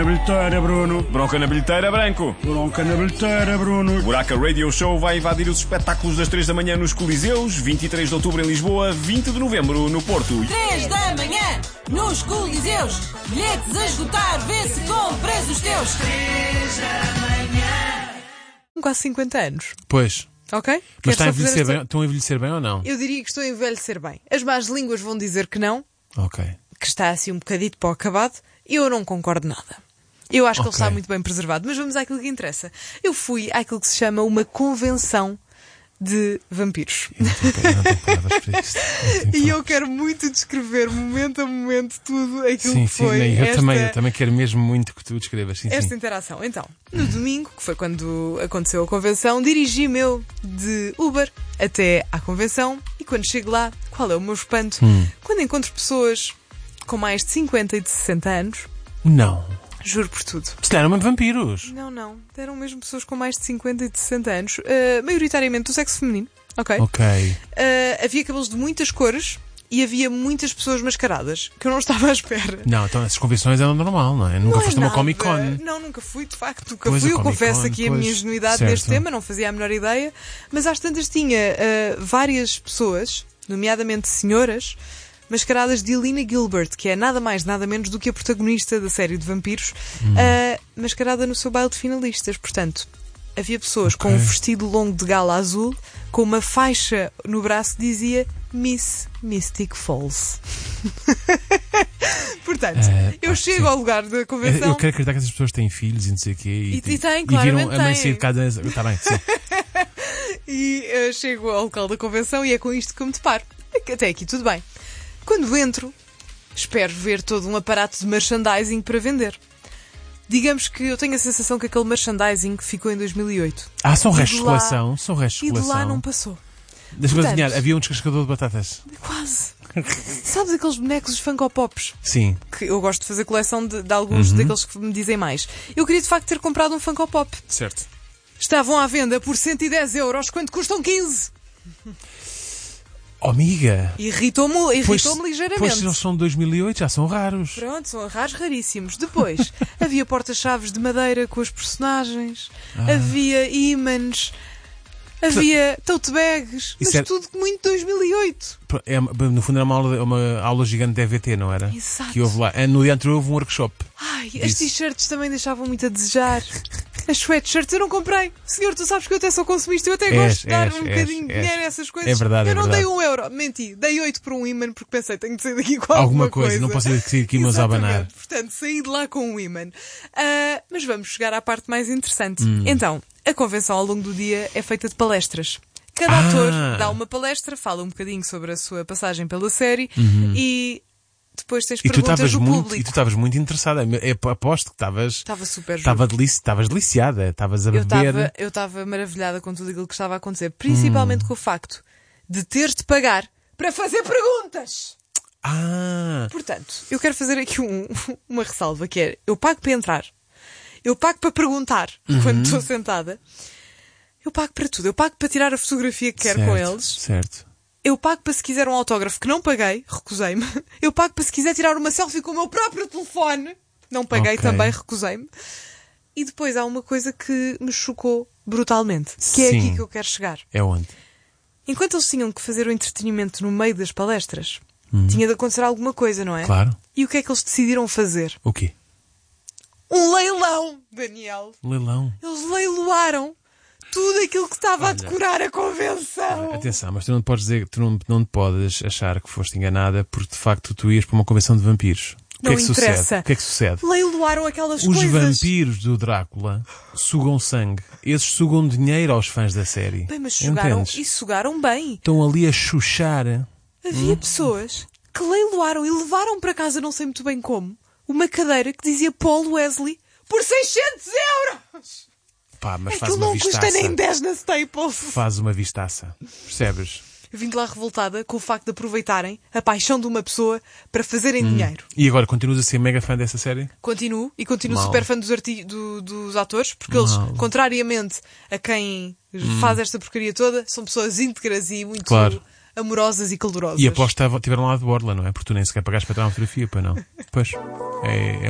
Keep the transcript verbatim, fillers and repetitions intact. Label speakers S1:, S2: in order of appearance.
S1: Na bilheteira, Bruno.
S2: Bronca na bilheteira, Branco.
S1: Bronca na bilheteira, Bruno.
S2: Buraca Radio Show vai invadir os espetáculos das três da manhã nos Coliseus, vinte e três de outubro em Lisboa, vinte de novembro no Porto.
S3: três da manhã nos Coliseus. Bilhetes a esgotar, vê se compras os teus. três da manhã.
S4: Quase cinquenta anos.
S5: Pois.
S4: Ok?
S5: Mas está a
S4: Queres só fazer
S5: envelhecer
S4: esta-
S5: bem, estão a envelhecer bem ou não?
S4: Eu diria que estou a envelhecer bem. As más línguas vão dizer que não,
S5: Ok.
S4: que está assim um bocadito para o acabado. Eu não concordo nada. Eu acho que ele
S5: Ok.
S4: está muito bem preservado. Mas vamos àquilo que interessa. Eu fui àquilo que se chama uma convenção de vampiros.
S5: Eu não tenho, eu não tenho palavras para isto. Não tenho
S4: E eu
S5: palavras.
S4: quero muito descrever, momento a momento, tudo aquilo
S5: Sim,
S4: que
S5: sim,
S4: foi
S5: nem, eu,
S4: esta,
S5: também, eu também quero mesmo muito que tu descrevas. Sim,
S4: esta
S5: sim.
S4: interação. Então, no domingo, que foi quando aconteceu a convenção, dirigi-me eu de Uber até à convenção e quando chego lá, qual é o meu espanto?
S5: Hum.
S4: Quando encontro pessoas com mais de cinquenta e de sessenta anos,
S5: Não.
S4: juro por tudo.
S5: Se eram mesmo vampiros.
S4: Não, não. Eram mesmo pessoas com mais de cinquenta e de sessenta anos, uh, maioritariamente do sexo feminino. Ok?
S5: Ok.
S4: Uh, havia cabelos de muitas cores e havia muitas pessoas mascaradas, que eu não estava à espera.
S5: Não, então essas convenções eram normal, não é? Nunca
S4: Não
S5: foste
S4: é
S5: a uma
S4: nada.
S5: Comic Con.
S4: Não, nunca fui, de facto, nunca
S5: Pois,
S4: fui.
S5: a
S4: Eu
S5: Comic
S4: confesso
S5: Con,
S4: aqui a
S5: pois,
S4: minha ingenuidade
S5: certo.
S4: neste tema, não fazia a menor ideia, mas às tantas tinha uh, várias pessoas, nomeadamente senhoras, mascaradas de Elena Gilbert, que é nada mais, nada menos do que a protagonista da série de vampiros,
S5: Hum.
S4: uh, mascarada no seu baile de finalistas. Portanto, havia pessoas
S5: Ok.
S4: com um vestido longo de gala azul, com uma faixa no braço que dizia Miss Mystic Falls. Portanto,
S5: Eh,
S4: eu
S5: pá,
S4: chego
S5: sim.
S4: ao lugar da
S5: Eu,
S4: convenção.
S5: eu quero acreditar que essas pessoas têm filhos e não sei o quê.
S4: E- e têm,
S5: e viram
S4: claramente
S5: a mãe
S4: têm.
S5: sair de casa. Está bem, sim.
S4: E eh, chego ao local da convenção e é com isto que eu me deparo. Até aqui tudo bem. Quando entro, espero ver todo um aparato de merchandising para vender. Digamos que eu tenho a sensação que aquele merchandising ficou em dois mil e oito.
S5: Ah, são
S4: E
S5: restos
S4: de
S5: de
S4: lá-
S5: coleção. São restos de
S4: E de
S5: coleção.
S4: lá não passou.
S5: Deixa-me
S4: Portanto-
S5: adivinhar, havia um descascador de batatas.
S4: Quase. Sabes aqueles bonecos, os Funko Pops?
S5: Sim.
S4: Que eu gosto de fazer coleção de, de alguns
S5: Uhum.
S4: daqueles que me dizem mais. Eu queria de facto ter comprado um Funko Pop.
S5: Certo.
S4: Estavam à venda por cento e dez euros, quando custam quinze.
S5: Oh, amiga.
S4: Irritou-me
S5: Pois,
S4: irritou-me ligeiramente.
S5: pois se eles são de dois mil e oito, já são raros.
S4: Pronto, são raros, raríssimos. Depois, havia porta-chaves de madeira com os personagens,
S5: Ah.
S4: havia ímãs, havia tote bags, mas
S5: Isso é-
S4: tudo muito dois mil e oito.
S5: É, no fundo era uma aula, uma aula gigante de E V T, não era?
S4: Exato.
S5: Que houve lá. No dia anterior houve um workshop.
S4: Ai, as
S5: Isso.
S4: t-shirts também deixavam muito a desejar. As sweatshirts eu não comprei. Senhor, tu sabes que eu até sou consumista, eu até
S5: És,
S4: gosto de dar
S5: és,
S4: um
S5: és,
S4: bocadinho de
S5: és.
S4: dinheiro a essas coisas.
S5: É verdade,
S4: eu
S5: é
S4: não
S5: verdade.
S4: dei um euro, menti, dei oito por um ímã porque pensei, tenho de sair daqui com
S5: Alguma
S4: alguma,
S5: coisa, não posso sair aqui meus a
S4: Exatamente.
S5: abanar.
S4: Portanto, saí de lá com um ímã. Ah, mas vamos chegar à parte mais interessante.
S5: Hum.
S4: Então, a convenção ao longo do dia é feita de palestras. Cada
S5: Ah.
S4: ator dá uma palestra, fala um bocadinho sobre a sua passagem pela série e depois tens
S5: Uhum. E tu
S4: perguntas
S5: estavas
S4: do
S5: muito, e
S4: público.
S5: tu estavas muito interessada. Eu aposto que estavas.
S4: Estava super
S5: Estava delici, estavas deliciada. Estavas a
S4: Eu
S5: beber.
S4: estava eu estava maravilhada com tudo aquilo que estava a acontecer, principalmente com o facto de teres de pagar para fazer perguntas.
S5: Ah!
S4: Portanto, eu quero fazer aqui um- uma ressalva que é, eu pago para entrar, eu pago para perguntar
S5: Uhum.
S4: quando estou sentada, eu pago para tudo, eu pago para tirar a fotografia que quero
S5: certo,
S4: com eles,
S5: Certo.
S4: eu pago para se quiser um autógrafo que não paguei, recusei-me, eu pago para se quiser tirar uma selfie com o meu próprio telefone, não paguei
S5: Ok.
S4: também, recusei-me. E depois há uma coisa que me chocou brutalmente, que é
S5: Sim.
S4: aqui que eu quero chegar.
S5: É onde?
S4: Enquanto eles tinham que fazer o entretenimento no meio das palestras, tinha de acontecer alguma coisa, não é?
S5: Hum. Claro.
S4: E o que é que eles decidiram fazer?
S5: O quê?
S4: Um leilão, Daniel.
S5: Leilão.
S4: Eles leiloaram tudo aquilo que estava a
S5: Olha.
S4: decorar a convenção.
S5: Atenção, mas tu não te podes dizer, tu não, não te podes achar que foste enganada porque de facto tu ias para uma convenção de vampiros. O que
S4: Não
S5: é que
S4: interessa.
S5: sucede? O que é que sucede?
S4: Leiloaram aquelas
S5: Os
S4: coisas.
S5: vampiros do Drácula sugam sangue. Esses sugam dinheiro aos fãs da série.
S4: Bem, mas sugaram,
S5: Entendes?
S4: e sugaram bem.
S5: Estão ali a chuchar.
S4: Havia pessoas que leiloaram e levaram para casa, não sei muito bem como, uma cadeira que dizia Paul Wesley por seiscentos euros.
S5: Pá, mas faz
S4: Aquilo
S5: uma
S4: não custa
S5: vistaça.
S4: nem dez na Staples.
S5: Faz uma vistaça. Percebes?
S4: Eu vim de lá revoltada com o facto de aproveitarem a paixão de uma pessoa para fazerem dinheiro.
S5: E agora, continuas a ser mega fã dessa série?
S4: Continuo e continuo
S5: Mal.
S4: super fã dos, arti- do- dos atores, porque
S5: Mal.
S4: eles, contrariamente a quem faz esta porcaria toda, são pessoas íntegras e muito
S5: Claro.
S4: amorosas e calorosas.
S5: E aposto que estavam- tiveram lá de borla, não é? Porque tu nem sequer pagaste para tirar uma fotografia, pois não? Pois. É, é